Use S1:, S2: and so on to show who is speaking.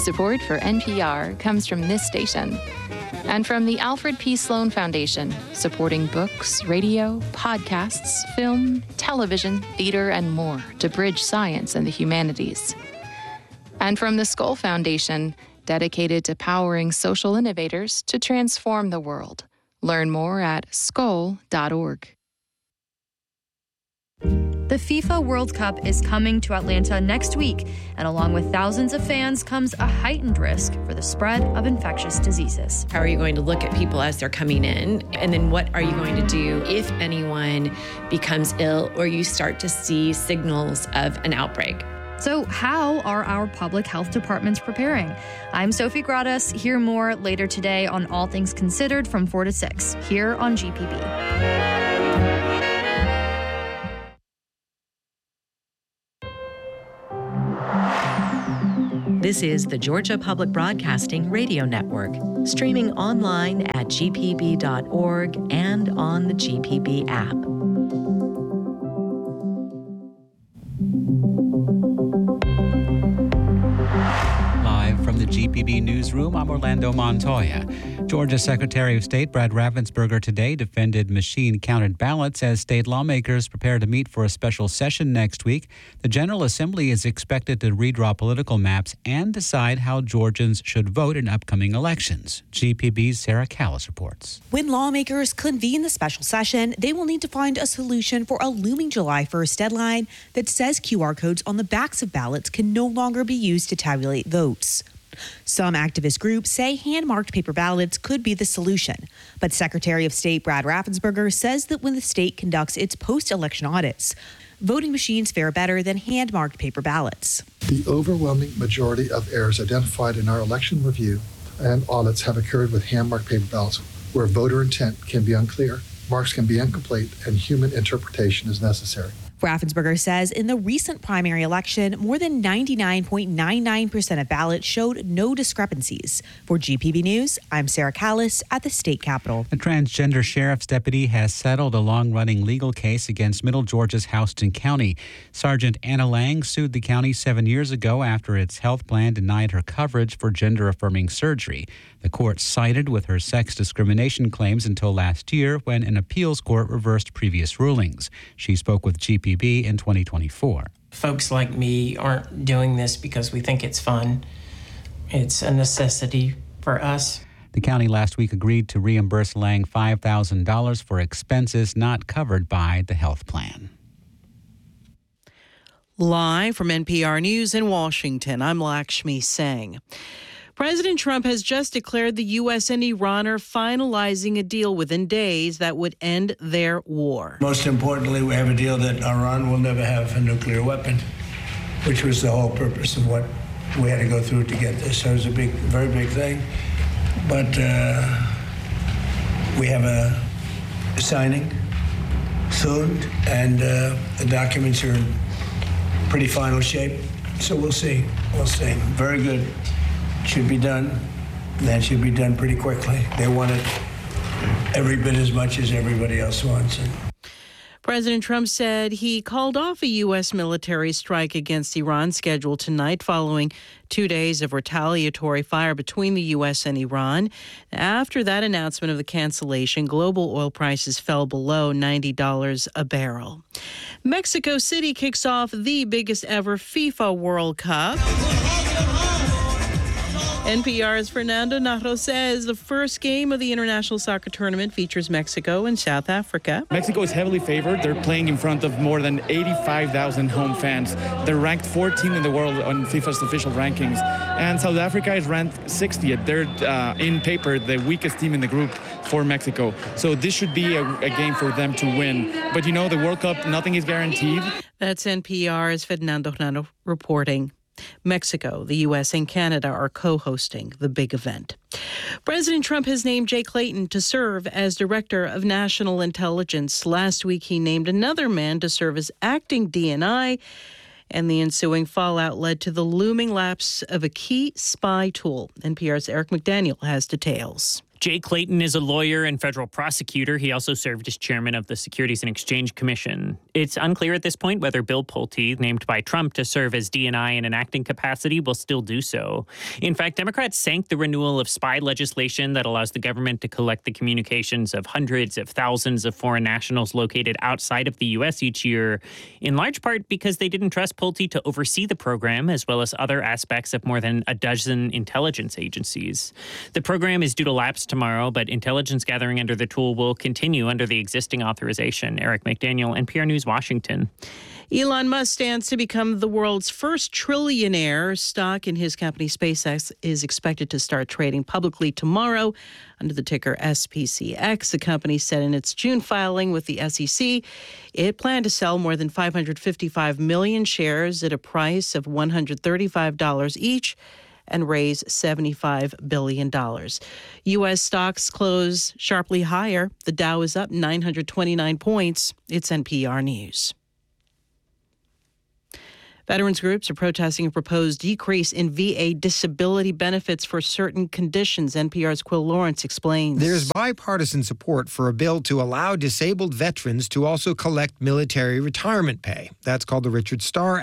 S1: Support for NPR comes from this station and from the Alfred P. Sloan Foundation, supporting books, radio, podcasts, film, television, theater, and more to bridge science and the humanities. And from the Skoll Foundation, dedicated to powering social innovators to transform the world. Learn more at skoll.org.
S2: The FIFA World Cup is coming to Atlanta next week, and along with thousands of fans comes a heightened risk for the spread of infectious diseases.
S3: How are you going to look at people as they're coming in? And then what are you going to do if anyone becomes ill or you start to see signals of an outbreak?
S2: So how are our public health departments preparing? I'm Sophie Gradas. Hear more later today on All Things Considered from 4 to 6 here on GPB.
S4: This is the Georgia Public Broadcasting Radio Network, streaming online at gpb.org and on the GPB app.
S5: Live from the GPB newsroom, I'm Orlando Montoya. Georgia Secretary of State Brad Raffensperger today defended machine-counted ballots as state lawmakers prepare to meet for a special session next week. The General Assembly is expected to redraw political maps and decide how Georgians should vote in upcoming elections. GPB's Sarah Callis reports.
S6: When lawmakers convene the special session, they will need to find a solution for a looming July 1st deadline that says QR codes on the backs of ballots can no longer be used to tabulate votes. Some activist groups say hand-marked paper ballots could be the solution, but Secretary of State Brad Raffensperger says that when the state conducts its post-election audits, voting machines fare better than hand-marked paper ballots.
S7: The overwhelming majority of errors identified in our election review and audits have occurred with hand-marked paper ballots, where voter intent can be unclear, marks can be incomplete, and human interpretation is necessary.
S6: Raffensperger says in the recent primary election, more than 99.99% of ballots showed no discrepancies. For GPB News, I'm Sarah Callis at the state capitol.
S5: A transgender sheriff's deputy has settled a long-running legal case against Middle Georgia's Houston County. Sergeant Anna Lang sued the county 7 years ago after its health plan denied her coverage for gender-affirming surgery. The court sided with her sex discrimination claims until last year when an appeals court reversed previous rulings. She spoke with GPB in 2024.
S8: Folks like me aren't doing this because we think it's fun. It's a necessity for us.
S5: The county last week agreed to reimburse Lang $5,000 for expenses not covered by the health plan.
S9: Live from NPR News in Washington, I'm Lakshmi Singh. President Trump has just declared the U.S. and Iran are finalizing a deal within days that would end their war.
S10: Most importantly, we have a deal that Iran will never have a nuclear weapon, which was the whole purpose of what we had to go through to get this. So it was a very big thing. But we have a signing soon, and the documents are in pretty final shape. So we'll see. We'll see. Very good. Should be done. That should be done pretty quickly. They want it every bit as much as everybody else wants it.
S9: President Trump said he called off a U.S. military strike against Iran scheduled tonight following 2 days of retaliatory fire between the U.S. and Iran. After that announcement of the cancellation, global oil prices fell below $90 a barrel. Mexico City kicks off the biggest ever FIFA World Cup. NPR's Fernando Narro says the first game of the international soccer tournament features Mexico and South Africa.
S11: Mexico is heavily favored. They're playing in front of more than 85,000 home fans. They're ranked 14th in the world on FIFA's official rankings. And South Africa is ranked 60th. They're, in paper, the weakest team in the group for Mexico. So this should be a game for them to win. But you know, the World Cup, nothing is guaranteed.
S9: That's NPR's Fernando Narro reporting. Mexico, the U.S., and Canada are co-hosting the big event. President Trump has named Jay Clayton to serve as Director of National Intelligence. Last week, he named another man to serve as acting DNI, and the ensuing fallout led to the looming lapse of a key spy tool. NPR's Eric McDaniel has details.
S12: Jay Clayton is a lawyer and federal prosecutor. He also served as chairman of the Securities and Exchange Commission. It's unclear at this point whether Bill Pulte, named by Trump to serve as D&I in an acting capacity, will still do so. In fact, Democrats sank the renewal of spy legislation that allows the government to collect the communications of hundreds of thousands of foreign nationals located outside of the U.S. each year, in large part because they didn't trust Pulte to oversee the program, as well as other aspects of more than a dozen intelligence agencies. The program is due to lapse tomorrow, but intelligence gathering under the tool will continue under the existing authorization. Eric McDaniel, NPR News, Washington.
S9: Elon Musk stands to become the world's first trillionaire. Stock in his company SpaceX is expected to start trading publicly tomorrow under the ticker SPCX. The company said in its June filing with the SEC it planned to sell more than 555 million shares at a price of $135 each and raise $75 billion. U.S. stocks close sharply higher. The Dow is up 929 points. It's NPR News. Veterans groups are protesting a proposed decrease in VA disability benefits for certain conditions. NPR's Quill Lawrence explains.
S13: There's bipartisan support for a bill to allow disabled veterans to also collect military retirement pay. That's called the Richard Starr